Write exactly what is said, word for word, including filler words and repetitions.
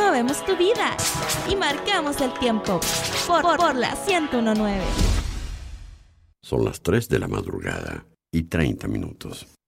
movemos tu vida y marcamos el tiempo por, por, por la ciento uno punto nueve. Son las tres de la madrugada y treinta minutos.